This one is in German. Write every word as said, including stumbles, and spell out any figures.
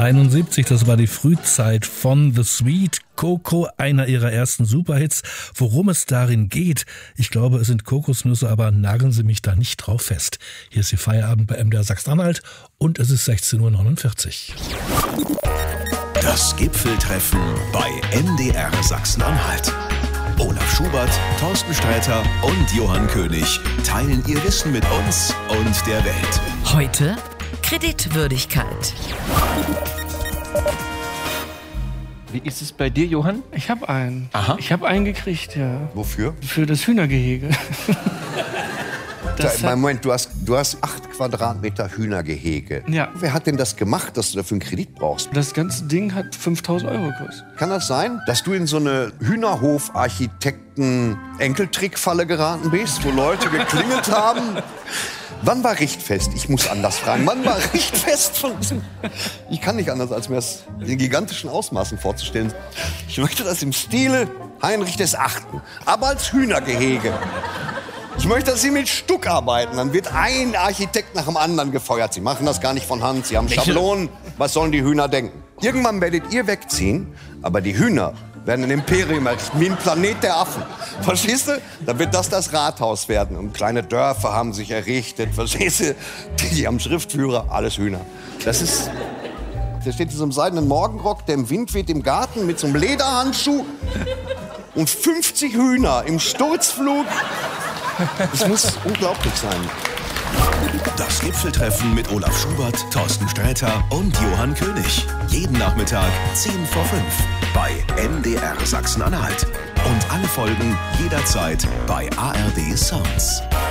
neunzehnhunderteinundsiebzig, das war die Frühzeit von The Sweet Coco, einer ihrer ersten Superhits. Worum es darin geht, ich glaube, es sind Kokosnüsse, aber nageln Sie mich da nicht drauf fest. Hier ist die Feierabend bei M D R Sachsen-Anhalt und es ist sechzehn Uhr neunundvierzig. Das Gipfeltreffen bei M D R Sachsen-Anhalt. Olaf Schubert, Thorsten Sträter und Johann König teilen ihr Wissen mit uns und der Welt. Heute Kreditwürdigkeit. Wie ist es bei dir, Johann? Ich habe einen. Aha. Ich habe einen gekriegt, ja. Wofür? Für das Hühnergehege. Das Da, Moment, du hast, du hast acht Quadratmeter Hühnergehege. Ja. Wer hat denn das gemacht, dass du dafür einen Kredit brauchst? Das ganze Ding hat fünftausend Euro gekostet. Kann das sein, dass du in so eine Hühnerhof-Architekten-Enkeltrickfalle geraten bist, wo Leute geklingelt haben? Wann war Richtfest? Ich muss anders fragen. Wann war Richtfest von diesem? Ich kann nicht anders, als mir das in gigantischen Ausmaßen vorzustellen. Ich möchte das im Stile Heinrich des Achten, aber als Hühnergehege. Ich möchte, dass Sie mit Stuck arbeiten. Dann wird ein Architekt nach dem anderen gefeuert. Sie machen das gar nicht von Hand. Sie haben Schablonen. Was sollen die Hühner denken? Irgendwann werdet ihr wegziehen, aber die Hühner werden ein Imperium errichten, wie ein Planet der Affen. Verstehst du? Dann wird das das Rathaus werden. Und kleine Dörfer haben sich errichtet. Verstehst du? Die haben Schriftführer, alles Hühner. Das ist... Der steht in so einem seidenen Morgenrock, der im Wind weht im Garten mit so einem Lederhandschuh. Und fünfzig Hühner im Sturzflug. Das muss unglaublich sein. Das Gipfeltreffen mit Olaf Schubert, Thorsten Sträter und Johann König. Jeden Nachmittag zehn vor fünf bei M D R Sachsen-Anhalt. Und alle Folgen jederzeit bei A R D Sounds.